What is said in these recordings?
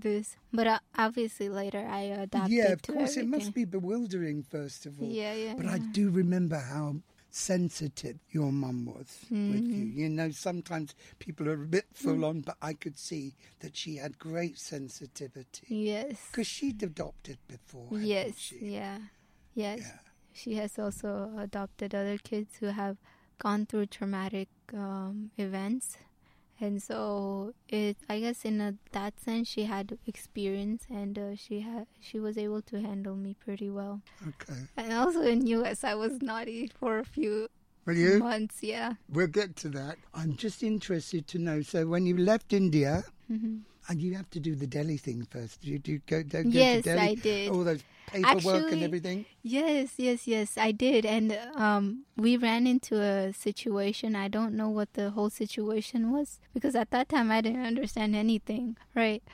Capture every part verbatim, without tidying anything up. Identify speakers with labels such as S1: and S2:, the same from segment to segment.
S1: this. But uh, obviously later I adapted
S2: Yeah, of
S1: to
S2: course,
S1: everything.
S2: it must be bewildering, first of all.
S1: Yeah, yeah.
S2: But
S1: yeah.
S2: I do remember how sensitive your mum was
S1: mm-hmm.
S2: with you. You know, sometimes people are a bit full on, but I could see that she had great sensitivity.
S1: Yes.
S2: Because she'd adopted before, hadn't
S1: Yes,
S2: she?
S1: yeah. Yes.
S2: Yeah.
S1: She has also adopted other kids who have gone through traumatic um, events. And so, it, I guess in a, that sense, she had experience, and uh, she had she was able to handle me pretty well.
S2: Okay.
S1: And also in U S, I was naughty for a few
S2: Will you?
S1: months, yeah.
S2: We'll get to that. I'm just interested to know, so when you left India,
S1: Mm-hmm.
S2: and you have to do the Delhi thing first. Did you do, go, go, go
S1: Yes,
S2: to Delhi?
S1: I did.
S2: All those paperwork and
S1: Actually,
S2: everything?
S1: Yes, yes, yes, I did. And um, we ran into a situation. I don't know what the whole situation was, because at that time I didn't understand anything, right?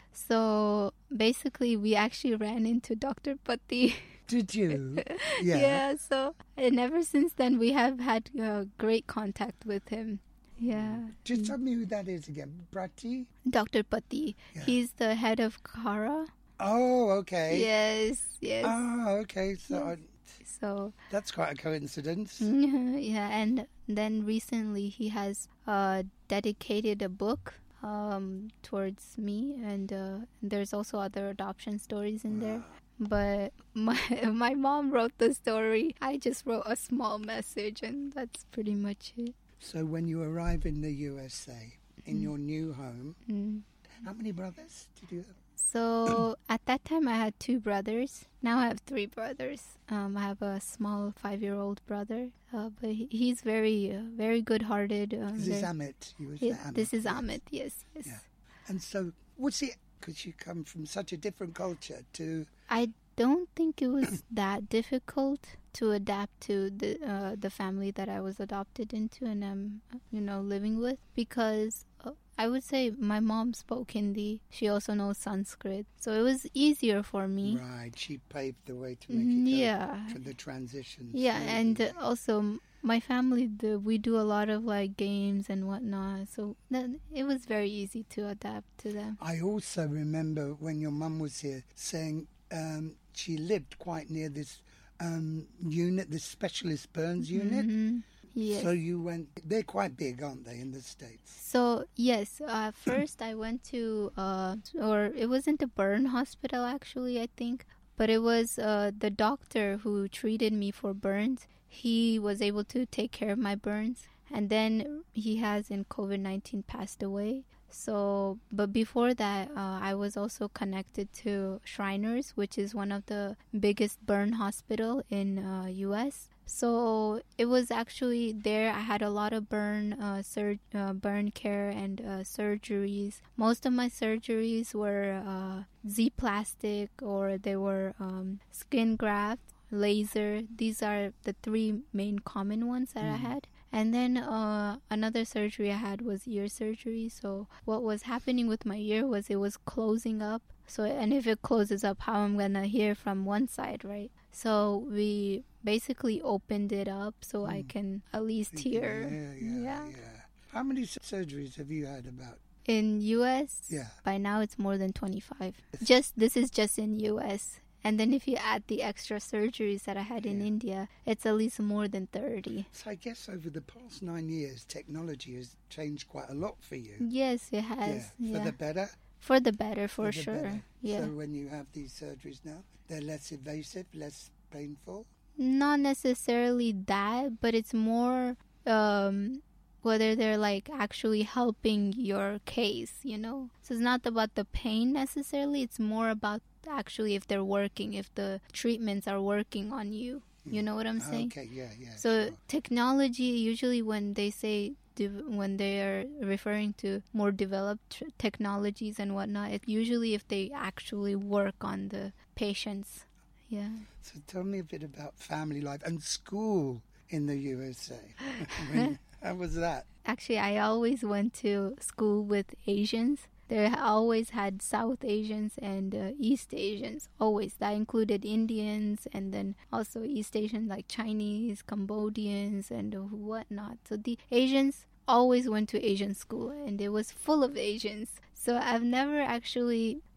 S1: So basically we actually ran into Doctor Patti.
S2: Did you? Yeah.
S1: Yeah, so and ever since then we have had uh, great contact with him. Yeah.
S2: Just tell me who that is again. Prati?
S1: Doctor Patti.
S2: Yeah.
S1: He's the head of Kara.
S2: Oh, okay.
S1: Yes, yes.
S2: Oh, okay. So
S1: Yes.
S2: I,
S1: So
S2: that's quite a coincidence.
S1: yeah, and then recently he has uh, dedicated a book um, towards me, and uh, there's also other adoption stories in there. But my my mom wrote the story. I just wrote a small message, and that's pretty much it.
S2: So when you arrive in the U S A, in
S1: Mm.
S2: your new home,
S1: Mm.
S2: how many brothers did you have?
S1: So at that time I had two brothers. Now I have three brothers. Um, I have a small five-year-old brother, uh, but he, he's very, uh, very good-hearted. Um,
S2: This is
S1: very-
S2: Amit. You was
S1: he-
S2: the Amit.
S1: this is
S2: yes.
S1: Amit. Yes, yes.
S2: Yeah. And so, what's it? Because you come from such a different culture to...
S1: I don't think it was that difficult to adapt to the uh, the family that I was adopted into and I'm, you know, living with, because uh, I would say my mom spoke Hindi. She also knows Sanskrit, so it was easier for me.
S2: Right, she paved the way to make
S1: Mm,
S2: it go
S1: yeah.
S2: for the transition.
S1: Yeah, and uh,
S2: smoothly.
S1: also m- my family, the, we do a lot of like games and whatnot, so that, it was very easy to adapt to them.
S2: I also remember when your mum was here saying um, she lived quite near this um, unit, this specialist burns unit.
S1: Mhm. Yes.
S2: So you went, they're quite big, aren't they, in the States?
S1: So, yes, uh, first I went to, uh, or it wasn't a burn hospital actually, I think, but it was uh, the doctor who treated me for burns. He was able to take care of my burns, and then he has in covid nineteen passed away. So, but before that, uh, I was also connected to Shriners, which is one of the biggest burn hospital in uh, U S. So it was actually there. I had a lot of burn, uh, sur- uh, burn care and uh, surgeries. Most of my surgeries were uh, Z-plastic, or they were um, skin graft, laser. These are the three main common ones that I had. And then uh, another surgery I had was ear surgery. So what was happening with my ear was it was closing up. So, and if it closes up, how I'm going to hear from one side, right? So we basically opened it up so I can at least hear.
S2: Yeah, yeah, yeah, yeah. How many s- surgeries have you had about?
S1: In U S,
S2: Yeah.
S1: by now it's more than twenty-five. Just this is just in U S. And then if you add the extra surgeries that I had in
S2: Yeah.
S1: India, it's at least more than thirty.
S2: So I guess over the past nine years, technology has changed quite a lot for you.
S1: Yes, it has.
S2: yeah, for
S1: Yeah.
S2: the better.
S1: For the better, for,
S2: For the
S1: sure.
S2: better.
S1: Yeah.
S2: So when you have these surgeries now, they're less invasive, less painful.
S1: Not necessarily that, but it's more um, whether they're like actually helping your case, you know? So it's not about the pain necessarily, it's more about actually if they're working, if the treatments are working on you. You know what I'm saying?
S2: Okay, yeah, yeah.
S1: So
S2: sure.
S1: technology, usually when they say, de- when they are referring to more developed tr- technologies and whatnot, it usually if they actually work on the patients. Yeah.
S2: So tell me a bit about family life and school in the U S A. I mean, how was that?
S1: Actually, I always went to school with Asians. They always had South Asians and uh, East Asians, always. That included Indians and then also East Asians like Chinese, Cambodians, and uh, whatnot. So the Asians always went to Asian school, and it was full of Asians. So I've never actually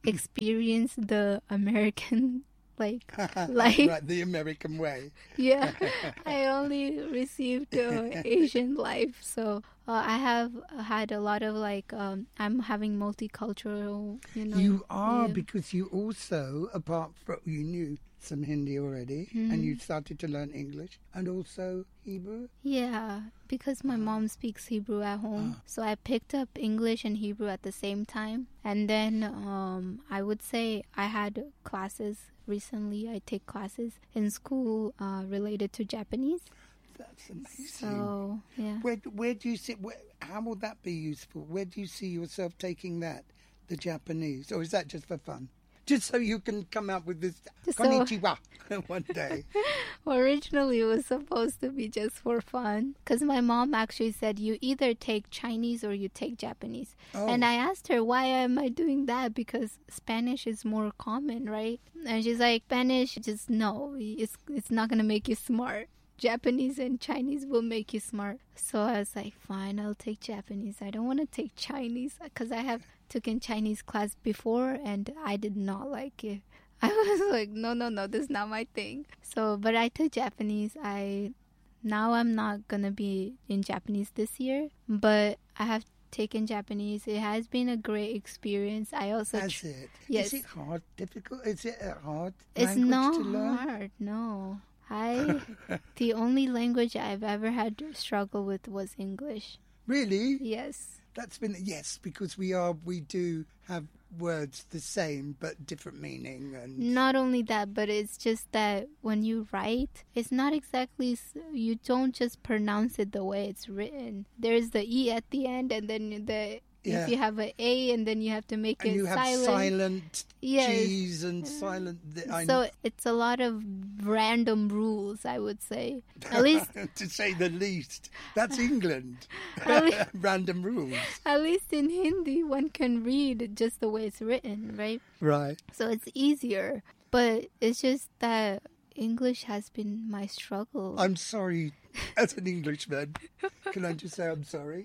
S1: experience the American like life.
S2: Right, the American way.
S1: Yeah, I only received uh, Asian life, so uh, I have had a lot of like um, I'm having multicultural. You know,
S2: You are,
S1: yeah.
S2: because you also, apart from, you knew some Hindi already,
S1: Mm.
S2: and you started to learn English and also Hebrew.
S1: Yeah, because my mom speaks Hebrew at home, so I picked up English and Hebrew at the same time. And then um, I would say I had classes recently. I take classes in school uh, related to Japanese.
S2: That's amazing.
S1: So yeah,
S2: Where where do you see? Where, how will that be useful? Where do you see yourself taking that, the Japanese, or is that just for fun? Just so you can come out with this
S1: Just so-
S2: konnichiwa one day.
S1: originally it was supposed to be just for fun. Because my mom actually said you either take Chinese or you take Japanese.
S2: Oh.
S1: And I asked her, why am I doing that? Because Spanish is more common, right? And she's like, Spanish, just no, it's, it's not going to make you smart. Japanese and Chinese will make you smart. So I was like, fine, I'll take Japanese. I don't want to take Chinese because I have taken Chinese class before and I did not like it. I was like, no, no, no, this is not my thing. So, but I took Japanese. I now I'm not gonna be in Japanese this year, but I have taken Japanese. It has been a great experience. I also
S2: That's
S1: tr-
S2: it.
S1: Yes.
S2: Is it hard, difficult? Is it a hard
S1: It's
S2: language
S1: not
S2: to learn?
S1: hard, no. I the only language I've ever had to struggle with was English.
S2: Really?
S1: Yes.
S2: That's been, yes, because we are, we do have words the same but different meaning. And
S1: Not only that, but it's just that when you write, it's not exactly, s- you don't just pronounce it the way it's written. There's the E at the end, and then the,
S2: Yeah.
S1: if you have an A, and then you have to make
S2: and
S1: it
S2: you have
S1: silent.
S2: silent
S1: Yes.
S2: G's and silent. I
S1: So it's a lot of random rules, I would say. At least,
S2: to say the least. That's England.
S1: At least-
S2: Random rules.
S1: at least in Hindi, one can read just the way it's written, right?
S2: Right.
S1: So it's easier. But it's just that English has been my struggle.
S2: I'm sorry, as an Englishman. Can I just say I'm sorry?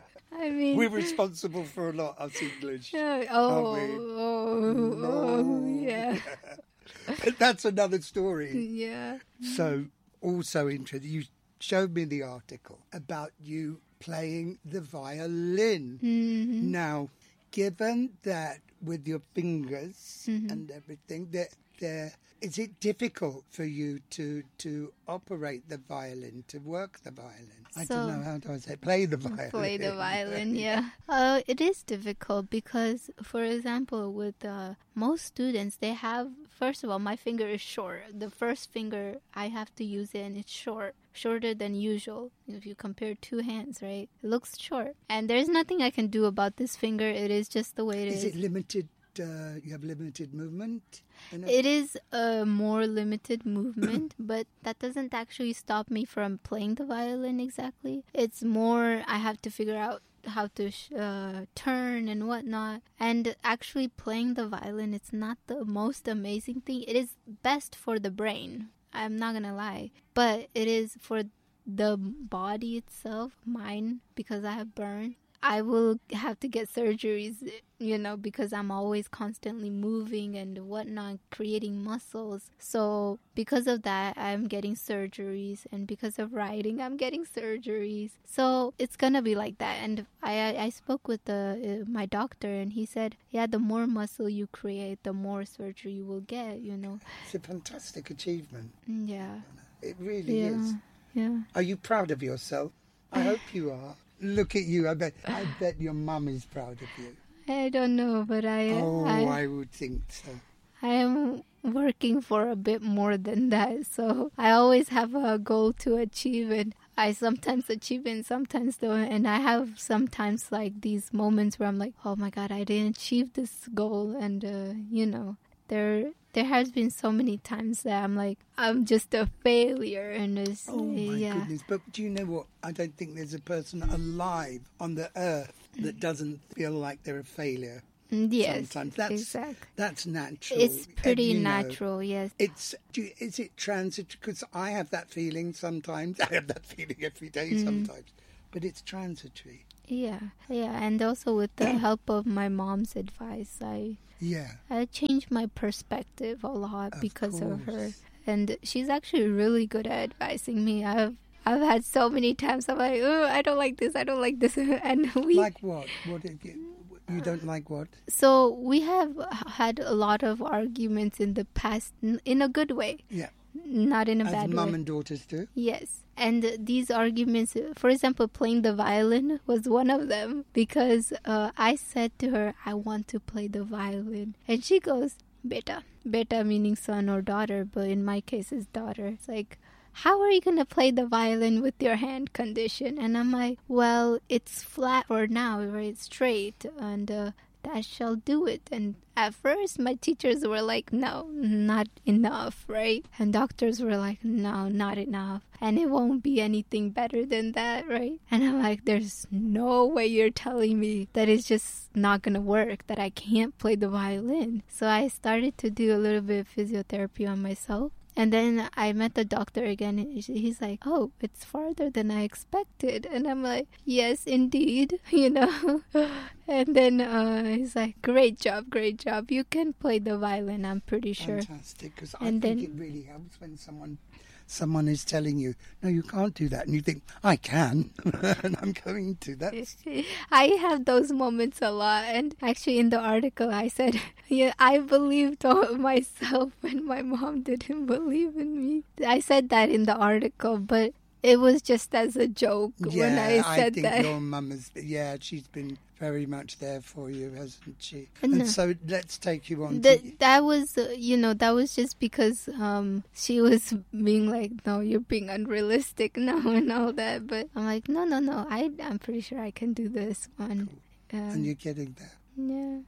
S1: I mean,
S2: We're responsible for a lot, us English.
S1: Yeah, oh,
S2: Aren't we?
S1: oh, oh, yeah,
S2: But that's another story.
S1: yeah.
S2: So, also interesting, you showed me the article about you playing the violin.
S1: Mm-hmm.
S2: Now, given that with your fingers
S1: Mm-hmm.
S2: and everything, that there, is it difficult for you to to operate the violin, to work the violin? I
S1: So-
S2: don't know how do I say, play the violin.
S1: Play the violin, yeah. Uh, it is difficult because, for example, with uh, most students, they have, first of all, my finger is short. The first finger, I have to use it and it's short, shorter than usual. If you compare two hands, right? It looks short. And there's nothing I can do about this finger. It is just the way it is.
S2: Is it limited? Uh, you have limited movement? in it?
S1: It is a more limited movement, but that doesn't actually stop me from playing the violin exactly. It's more I have to figure out how to sh- uh, turn and whatnot. And actually playing the violin, it's not the most amazing thing. It is best for the brain. I'm not gonna lie. But it is for the body itself, mine, because I have burn. I will have to get surgeries, you know, because I'm always constantly moving and whatnot, creating muscles. So because of that, I'm getting surgeries, and because of writing, I'm getting surgeries. So it's gonna be like that. And I I, I spoke with the uh, my doctor, and he said, yeah, the more muscle you create, the more surgery you will get, you know.
S2: It's a fantastic achievement.
S1: Yeah.
S2: It really
S1: Yeah.
S2: is.
S1: Yeah.
S2: Are you proud of yourself? I hope you are. Look at you. I bet I bet your mum is proud of you.
S1: I don't know, but I
S2: Oh,
S1: I,
S2: I would think so.
S1: I am working for a bit more than that. So I always have a goal to achieve, and I sometimes achieve it and sometimes don't. And I have sometimes like these moments where I'm like, oh my God, I didn't achieve this goal. And, uh, you know, there there has been so many times that I'm like, I'm just a failure. And it's,
S2: Oh my
S1: yeah.
S2: goodness. But do you know what? I don't think there's a person alive on the earth that doesn't feel like they're a failure.
S1: Mm, Yes,
S2: Sometimes that's
S1: exactly.
S2: that's natural.
S1: It's pretty
S2: you know.
S1: natural, yes.
S2: It's do you, is it transitory? Because I have that feeling sometimes. I have that feeling every day
S1: Mm.
S2: sometimes, but it's transitory.
S1: Yeah, yeah, and also with the help of my mom's advice, I
S2: Yeah.
S1: I changed my perspective a lot
S2: Of
S1: because of her.
S2: course.
S1: And she's actually really good at advising me. I've I've had so many times I'm like, oh, I don't like this, I don't like this, and we
S2: Like what? What did you, you don't like what?
S1: so we have had a lot of arguments in the past, n- in a good way,
S2: Yeah.
S1: not in a
S2: As
S1: bad
S2: mum
S1: way.
S2: and daughters do.
S1: Yes. And these arguments, for example, playing the violin was one of them because uh, I said to her, I want to play the violin. And she goes, beta. Beta meaning son or daughter, but in my case, it's daughter. It's like, how are you going to play the violin with your hand condition? And I'm like, well, it's flat for now, right? Straight. And uh, that shall do it. And at first, my teachers were like, no, not enough, right? And doctors were like, no, not enough. And it won't be anything better than that, right? And I'm like, there's no way you're telling me that it's just not going to work, that I can't play the violin. So I started to do a little bit of physiotherapy on myself. And then I met the doctor again, and he's like, oh, it's farther than I expected. And I'm like, yes, indeed, you know. And then uh, he's like, great job, great job. You can play the violin, I'm pretty sure.
S2: Fantastic, because I
S1: And
S2: think
S1: then-
S2: it really helps when someone someone is telling you, no, you can't do that. And you think, I can, and I'm going to. That's
S1: I have those moments a lot. And actually in the article I said, yeah, I believed all myself when my mom didn't believe in me. I said that in the article, but it was just as a joke
S2: yeah,
S1: when I said
S2: think
S1: that.
S2: your mum is, yeah, she's been very much there for you, hasn't she?
S1: No.
S2: And so let's take you on
S1: That
S2: to...
S1: that was, uh, you know, that was just because um, she was being like, no, you're being unrealistic now and all that. But I'm like, no, no, no, I, I'm pretty sure I can do this one. Um,
S2: And you're getting there.
S1: yeah.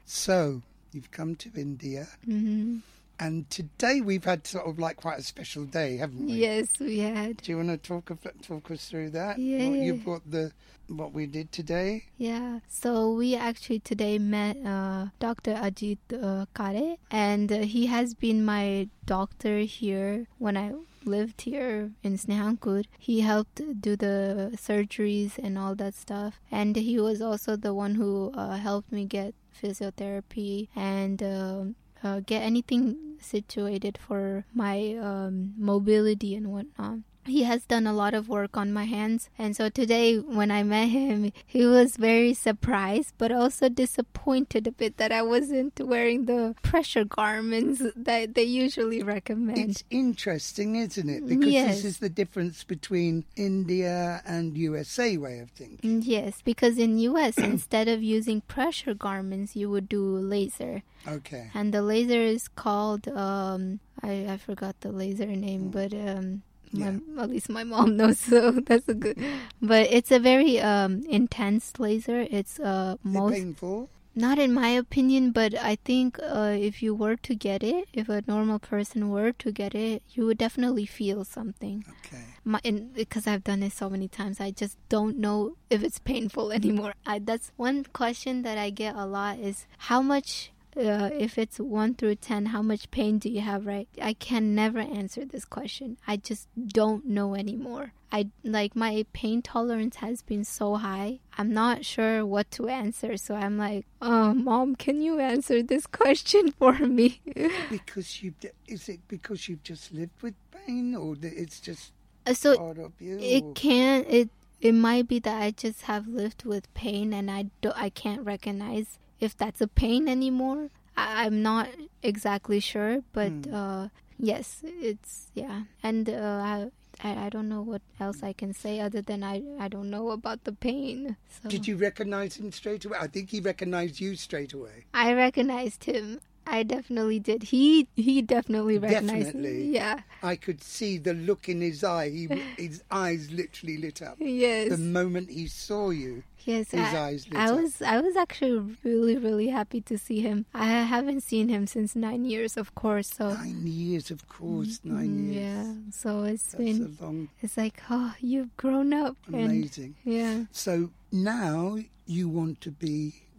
S2: So, you've come to India,
S1: hmm
S2: and today we've had sort of like quite a special day, haven't we?
S1: Yes, we had.
S2: Do you want to talk of, talk us through that?
S1: Yeah.
S2: What you brought the what we did today?
S1: Yeah, so we actually today met uh, Doctor Ajit uh, Kare, and uh, he has been my doctor here when I lived here in Snehankur. He helped do the surgeries and all that stuff, and he was also the one who uh, helped me get physiotherapy and um uh, get anything situated for my um, mobility and whatnot. He has done a lot of work on my hands, and so today when I met him, he was very surprised but also disappointed a bit that I wasn't wearing the pressure garments that they usually recommend.
S2: It's interesting, isn't it? Because
S1: Yes.
S2: this is the difference between India and U S A way of thinking.
S1: Yes, because in U S instead of using pressure garments, you would do laser.
S2: Okay.
S1: And the laser is called um I, I forgot the laser name, but um my,
S2: Yeah.
S1: at least my mom knows, so that's a good. But it's a very um intense laser. It's uh
S2: Is it
S1: most
S2: painful?
S1: not in my opinion, but I think uh, if you were to get it, if a normal person were to get it, you would definitely feel something.
S2: Okay.
S1: My, and because I've done it so many times, I just don't know if it's painful anymore. I, that's one question that I get a lot is how much, uh, if it's one through ten, how much pain do you have, right? I can never answer this question. I just don't know anymore. I like my pain tolerance has been so high. I'm not sure what to answer. So I'm like, oh, Mom, can you answer this question for me?
S2: Because you is it because you've just lived with pain, or that it's just
S1: so
S2: part of you? or-
S1: It can it it might be that I just have lived with pain and I do I can't recognize if that's a pain anymore. I, I'm not exactly sure, but
S2: Hmm.
S1: uh, yes, it's yeah. And uh, I, I I don't know what else I can say other than I I don't know about the pain. So
S2: Did you recognise him straight away? I think he recognised you straight away.
S1: I recognized him. I definitely did. He he definitely recognized
S2: Definitely.
S1: me. Yeah.
S2: I could see the look in his eye. He, his eyes literally lit up.
S1: Yes.
S2: The moment he saw you,
S1: Yes,
S2: his
S1: I,
S2: eyes lit
S1: I
S2: up.
S1: was I was actually really really happy to see him. I haven't seen him since nine years, of course. So
S2: Nine years, of course, nine
S1: Mm,
S2: years.
S1: yeah. So it's
S2: That's
S1: been
S2: a long,
S1: it's like oh you've grown up and
S2: amazing.
S1: yeah
S2: So now you want to be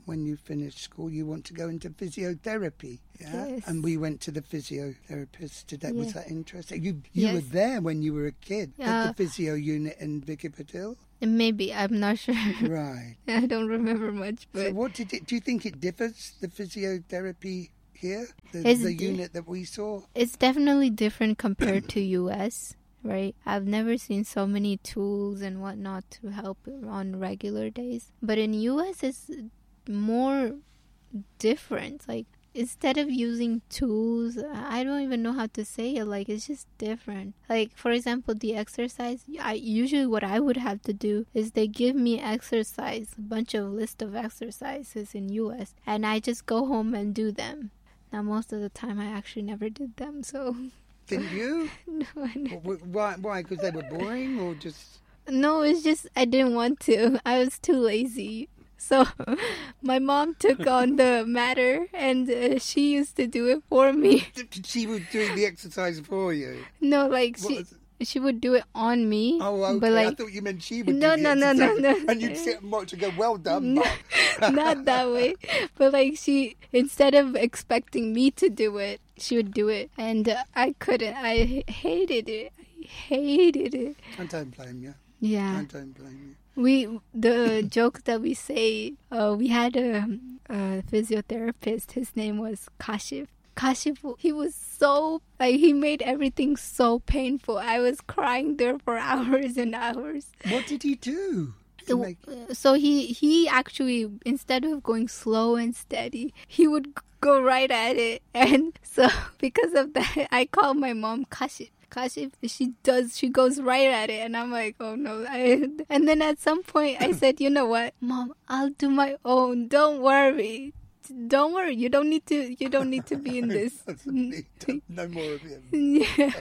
S2: when you finish school, you want to go into physiotherapy. Yeah,
S1: Yes.
S2: and we went to the physiotherapist today. Was
S1: Yeah.
S2: that interesting? You you
S1: Yes.
S2: were there when you were a kid at
S1: Uh,
S2: the physio unit in Vicky Patil,
S1: Maybe, I'm not sure.
S2: right?
S1: I don't remember much,
S2: So
S1: but
S2: what did it? Do you think it differs, the physiotherapy here, the,
S1: It's
S2: the
S1: di-
S2: unit that we saw?
S1: it's definitely different compared to U S, right? I've never seen so many tools and whatnot to help on regular days. But in U S, it's more different. Like, instead of using tools, I don't even know how to say it. Like, it's just different. Like, for example, the exercise, I usually what I would have to do is they give me exercise, a bunch of list of exercises in U S, and I just go home and do them. Now, most of the time, I actually never did them, so
S2: Didn't you?
S1: no, I never.
S2: Wh- wh- Why? Why? Because they were boring, or just?
S1: No, it's just I didn't want to. I was too lazy. So my mom took on the matter, and uh, she used to do it for me.
S2: She was doing the exercise for you.
S1: No, like
S2: What
S1: she
S2: was-
S1: she would do it on me.
S2: Oh, okay.
S1: But
S2: I
S1: like
S2: thought you meant she would
S1: No,
S2: do the
S1: no, no, no,
S2: exercise,
S1: no.
S2: and you'd sit and watch and go, "Well done,
S1: No.
S2: Mom."
S1: not that way, but like she, instead of expecting me to do it, she would do it, and uh, I couldn't. I hated it. I hated it.
S2: I don't blame you.
S1: Yeah.
S2: I don't blame you.
S1: We the joke that we say, uh, we had a, a physiotherapist. His name was Kashif. Kashif, he was so like he made everything so painful. I was crying there for hours and hours.
S2: What did he do? to
S1: So,
S2: make-
S1: so he he actually, instead of going slow and steady, he would g- go right at it. And so because of that, I call my mom Kashif. Kashif, she does, she goes right at it, and I'm like, oh no. I, and then at some point, I said, you know what, Mom, I'll do my own. Don't worry, don't worry. You don't need to. You don't need to be in this.
S2: No more of him.
S1: Yeah.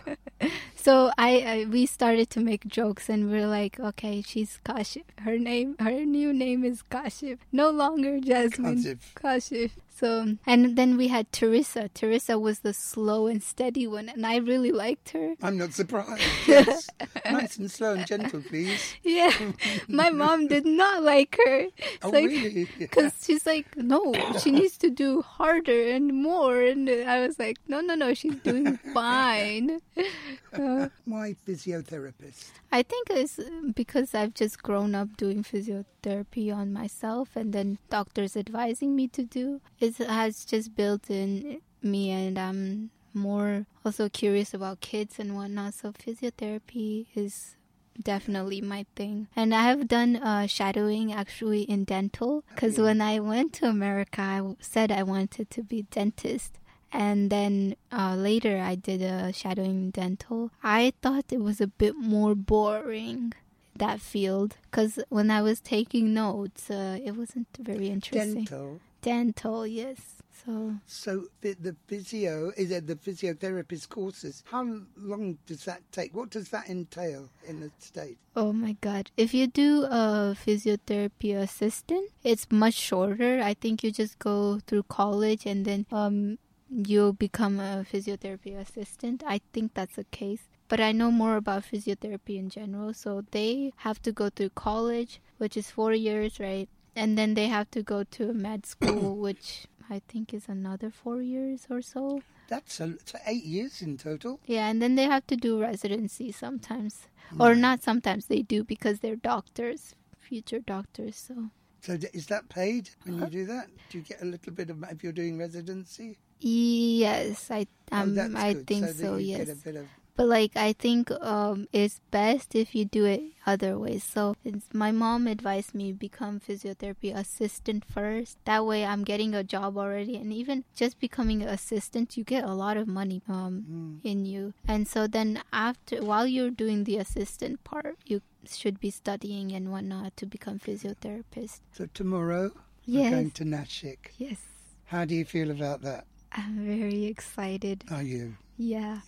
S1: So I, I we started to make jokes, and we we're like, okay, she's Kashif. Her name, her new name is Kashif. No longer Jasmine.
S2: Kashif.
S1: Kashif. So, and then we had Teresa. Teresa was the slow and steady one, and I really liked her.
S2: I'm not surprised. Yes. Nice and slow and gentle, please.
S1: Yeah, my mom did not like her.
S2: Oh,
S1: Like,
S2: really?
S1: because she's like, no, she needs to do harder and more. And I was like, no, no, no, she's doing fine. Uh,
S2: Why physiotherapist?
S1: I think it's because I've just grown up doing physiotherapy on myself, and then doctors advising me to do. It has just built in me, and I'm more also curious about kids and whatnot. So physiotherapy is definitely my thing. And I have done uh, shadowing actually in dental, because
S2: Yeah.
S1: when I went to America, I w- said I wanted to be a dentist. And then uh, later I did a shadowing dental. I thought it was a bit more boring, that field, because when I was taking notes, uh, it wasn't very interesting.
S2: Dental.
S1: Dental, yes. So
S2: So the, the physio, is it the physiotherapist courses? How long does that take? What does that entail in the States?
S1: oh my god. If you do a physiotherapy assistant, it's much shorter. I think you just go through college and then um you'll become a physiotherapy assistant. I think that's the case. But I know more about physiotherapy in general. So they have to go through college, which is four years, right? And then they have to go to med school, which I think is another four years or so.
S2: That's a, so eight years in total.
S1: Yeah, and then they have to do residency sometimes. Or
S2: Right.
S1: not sometimes, they do, because they're doctors, future doctors. So
S2: So d- is that paid when you do that? Do you get a little bit of if you're doing residency?
S1: yes, I
S2: Oh,
S1: um,
S2: that's
S1: I
S2: good,
S1: think
S2: so,
S1: so,
S2: that you
S1: yes.
S2: Get a bit of,
S1: But like I think um it's best if you do it other ways. So it's, my mom advised me become physiotherapy assistant first. That way I'm getting a job already, and even just becoming an assistant, you get a lot of money um
S2: mm.
S1: in you. And so then after, while you're doing the assistant part, you should be studying and whatnot to become physiotherapist.
S2: So tomorrow
S1: Yes.
S2: we're going to Nashik.
S1: Yes,
S2: How do you feel about that?
S1: I'm very excited.
S2: Are you?
S1: Yeah.
S2: Yeah.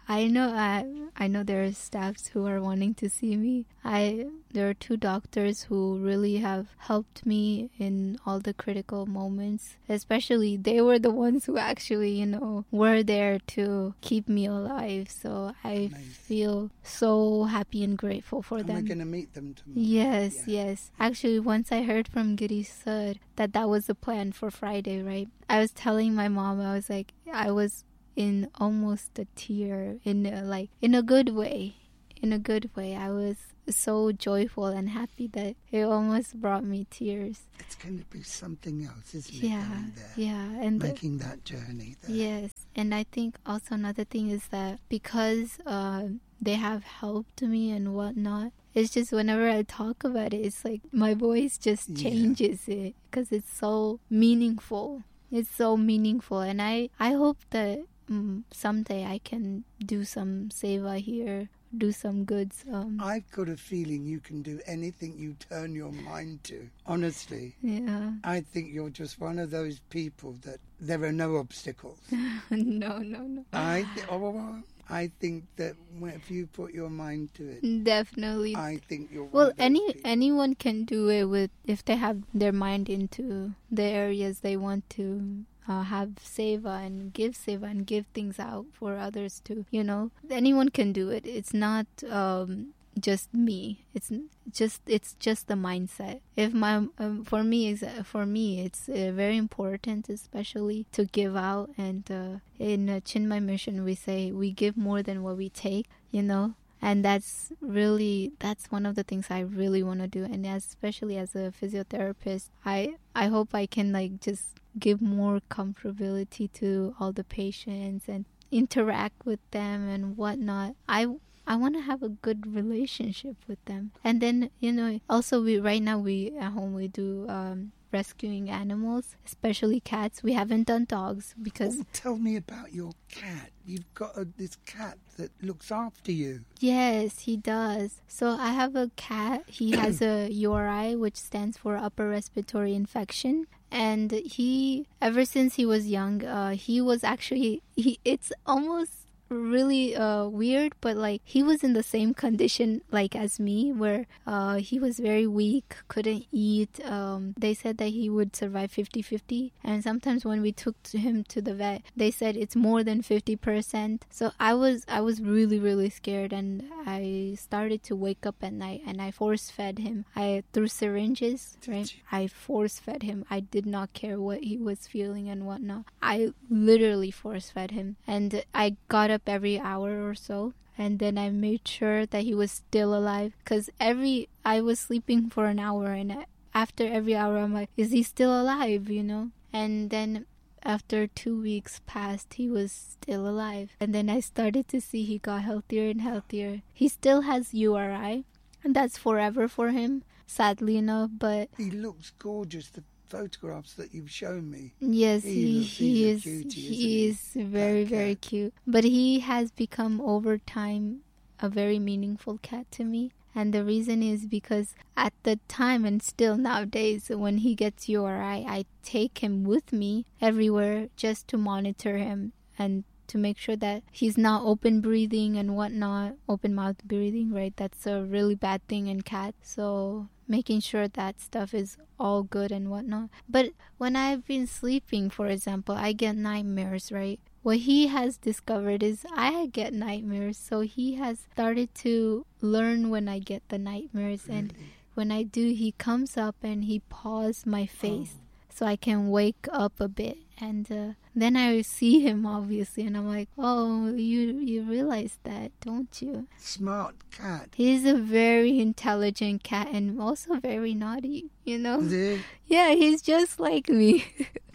S1: I know I I know there are staffs who are wanting to see me. I there are two doctors who really have helped me in all the critical moments. Especially they were the ones who actually, you know, were there to keep me alive. So I
S2: Amazing.
S1: feel so happy and grateful for
S2: And
S1: them.
S2: we're going to meet them tomorrow.
S1: Yes,
S2: Yeah.
S1: yes. Actually, once I heard from Giri sir that that was the plan for Friday, right? I was telling my mom, I was like, I was in almost a tear, in a, like in a good way, in a good way. I was so joyful and happy that it almost brought me tears.
S2: It's going to be something else, isn't it?
S1: Yeah,
S2: Going there,
S1: yeah, and the-
S2: making that journey there.
S1: yes, and I think also another thing is that because uh, they have helped me and whatnot, it's just whenever I talk about it, it's like my voice just
S2: Yeah.
S1: changes it because it's so meaningful. It's so meaningful, and I I hope that um, someday I can do some seva here, do some goods. Um,
S2: I've got a feeling you can do anything you turn your mind to. Honestly,
S1: yeah.
S2: I think you're just one of those people that there are no obstacles.
S1: no, no, no.
S2: I th- oh, I think that when- if you put your mind to it,
S1: Definitely.
S2: I think you're one
S1: Well,
S2: of those
S1: any
S2: people.
S1: anyone can do it with if they have their mind into the areas they want to uh, have seva and give seva and give things out for others to, you know, anyone can do it. It's not um, just me. It's n- just it's just the mindset. If my um, for me is for me it's uh, very important, especially to give out. And uh, in uh, Chinmay Mission, we say we give more than what we take. You know. And that's really, that's one of the things I really want to do. And as, especially as a physiotherapist, I, I hope I can like just give more comfortability to all the patients and interact with them and whatnot. I, I want to have a good relationship with them. And then, you know, also we, right now we, at home we do, um, rescuing animals, especially cats. We haven't done dogs because...
S2: Oh, tell me about your cat. You've got a, this cat that looks after you.
S1: Yes, he does. So I have a cat. He has a U R I, which stands for upper respiratory infection. And he, ever since he was young, uh, he was actually, he, it's almost really uh, weird, but like he was in the same condition like as me, where uh, he was very weak, couldn't eat. Um, they said that he would survive fifty fifty, and sometimes when we took to him to the vet, they said it's more than fifty percent. So I was I was really really scared, and I started to wake up at night and I force fed him. I through syringes, right? I force fed him. I did not care what he was feeling and whatnot. I literally force fed him, and I got up every hour or so, and then I made sure that he was still alive, because every I was sleeping for an hour, and after every hour I'm like, is he still alive, you know? And then after two weeks passed, he was still alive, and then I started to see he got healthier and healthier. He still has U R I, and that's forever for him, sadly enough, but
S2: He looks gorgeous. The photographs that you've shown me.
S1: yes,
S2: He
S1: he,
S2: looks-
S1: he
S2: he's a
S1: is
S2: cutie,
S1: he
S2: isn't
S1: is
S2: he?
S1: very
S2: That
S1: very
S2: cat.
S1: cute. But he has become over time a very meaningful cat to me. And the reason is because at the time, and still nowadays, when he gets U R I, I take him with me everywhere just to monitor him and to make sure that he's not open breathing and whatnot, open mouth breathing, right? That's a really bad thing in cats. So making sure that stuff is all good and whatnot. But when I've been sleeping, for example, I get nightmares, right? What he has discovered is I get nightmares. So he has started to learn when I get the nightmares. And
S2: Really?
S1: when I do, he comes up and he paws my face. So I can wake up a bit, and uh, then I see him obviously, and I'm like, oh, you you realize that, don't you?
S2: Smart cat.
S1: He's a very intelligent cat and also very naughty, you know?
S2: Is he?
S1: Yeah, he's just like me.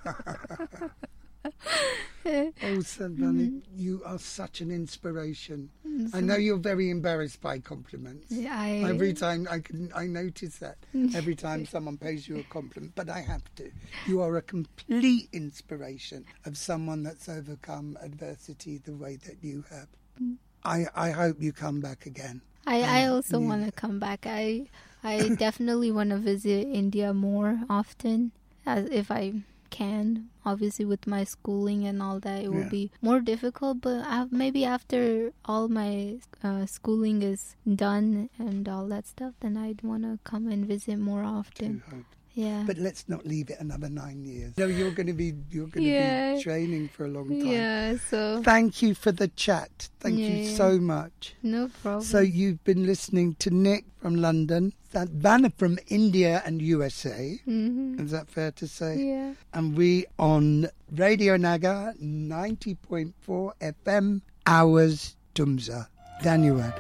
S2: Oh, Sadhvani, you are such an inspiration. I know you're very embarrassed by compliments.
S1: I,
S2: Every time I can, I notice that every time someone pays you a compliment, but I have to. You are a complete inspiration of someone that's overcome adversity the way that you have. I, I hope you come back again.
S1: I, I
S2: Um,
S1: also
S2: you-
S1: want to come back. I I definitely want to visit India more often, as if I can. Obviously, with my schooling and all that, it
S2: Yeah.
S1: will be more difficult. But I, maybe after all my uh, schooling is done and all that stuff, then I'd want to come and visit more often.
S2: Do hope.
S1: Yeah.
S2: But let's not leave it another nine years. No, you're going to be you're going to
S1: Yeah.
S2: be training for a long time.
S1: Yeah. So
S2: Thank you for the chat. Thank
S1: Yeah,
S2: you
S1: yeah.
S2: so much.
S1: no problem.
S2: So you've been listening to Nick from London, Vanna from India and U S A.
S1: hmm
S2: Is that fair to say?
S1: Yeah.
S2: And we on Radio Naga ninety point four F M, Hours Tumza. Dhanyawad.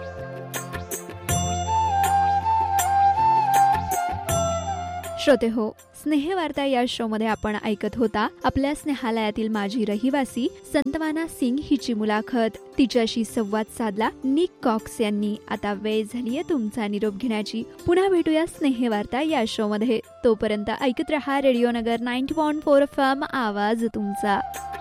S3: श्रोते हो, स्नेहवार्ता या show मध्ये आपण ऐकत होता आपल्या स्नेहालयातील माजी रहिवासी संतवाना सिंग हिची मुलाखत. तिच्याशी संवाद साधला निक कॉक्स यांनी. आता वेळ झालीय तुमचा निरोप घेण्याची. पुन्हा भेटूया स्नेहवार्ता या शो मध्ये. तोपर्यंत ऐकत रहा रेडिओ नगर ninety point four F M, आवाज तुमचा.